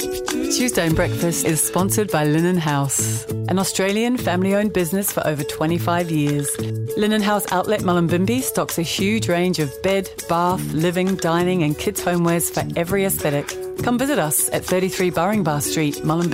Tuesday in Breakfast is sponsored by Linen House, an Australian family-owned business for over 25 years. Linen House Outlet Mullumbimby stocks a huge range of bed, bath, living, dining and kids' homewares for every aesthetic. Come visit us at 33 Burringbar Street, Mullumbimby.